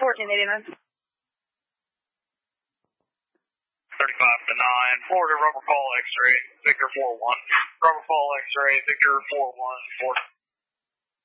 1489. 35 to 9, Florida Rubber Fall X-ray, Victor 4-1. Rubber Fall X-ray, Victor 4-1, Florida.